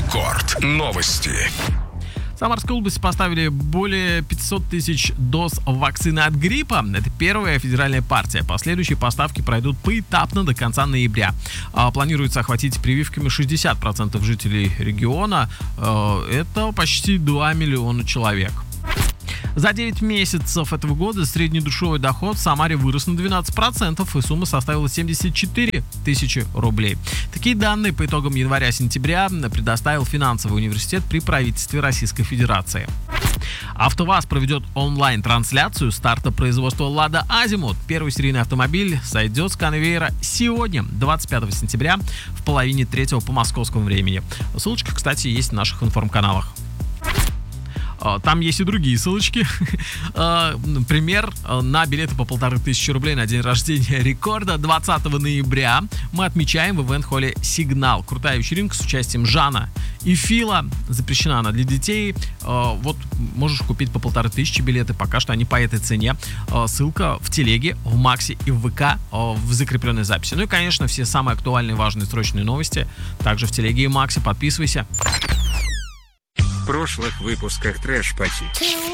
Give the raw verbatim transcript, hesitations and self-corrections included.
Рекорд. Новости. В Самарской области поставили более пятьсот тысяч доз вакцины от гриппа. Это первая федеральная партия. Последующие поставки пройдут поэтапно до конца ноября. Планируется охватить прививками шестьдесят процентов жителей региона. Это почти два миллиона человек. За девять месяцев этого года среднедушевой доход в Самаре вырос на двенадцать процентов, и сумма составила семьдесят четыре тысячи рублей. Такие данные по итогам января-сентября предоставил финансовый университет при правительстве Российской Федерации. АвтоВАЗ проведет онлайн-трансляцию старта производства «Лада Азимут». Первый серийный автомобиль сойдет с конвейера сегодня, двадцать пятого сентября, в половине третьего по московскому времени. Ссылочка, кстати, есть в наших информканалах. Там есть и другие ссылочки. Например, на билеты по полторы тысячи рублей на день рождения Рекорда двадцатого ноября мы отмечаем в ивент-холле «Сигнал». Крутая вечеринка с участием Жана и Фила. Запрещена она для детей. Вот можешь купить по полторы тысячи билеты. Пока что они по этой цене. Ссылка в телеге, в Максе и в ВК в закрепленной записи. Ну и, конечно, все самые актуальные, важные, срочные новости также в телеге и Максе. Подписывайся. В прошлых выпусках Трэш Пати.